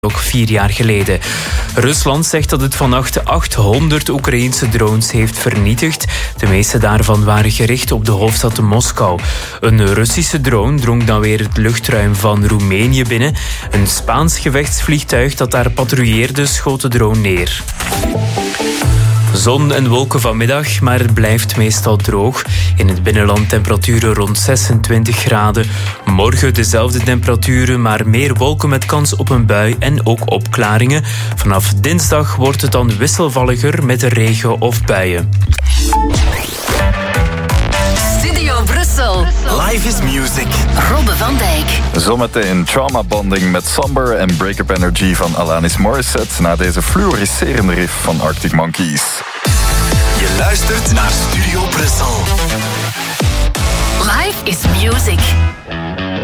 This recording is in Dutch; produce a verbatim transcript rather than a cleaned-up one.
ook vier jaar geleden. Rusland zegt dat het vannacht achthonderd Oekraïense drones heeft vernietigd. De meeste daarvan waren gericht op de hoofdstad Moskou. Een Russische drone drong dan weer het luchtruim van Roemenië binnen. Een Spaans gevechtsvliegtuig dat daar patrouilleerde schoot de drone neer. Zon en wolken vanmiddag, maar het blijft meestal droog. In het binnenland temperaturen rond zesentwintig graden. Morgen dezelfde temperaturen, maar meer wolken met kans op een bui en ook opklaringen. Vanaf dinsdag wordt het dan wisselvalliger met regen of buien. Studio Brussel. Life is music. Robbe van Dijk. Zometeen trauma bonding met Somber en Break-up Energy van Alanis Morissette na deze fluoriserende riff van Arctic Monkeys. Je luistert naar Studio Brussel. Life is music.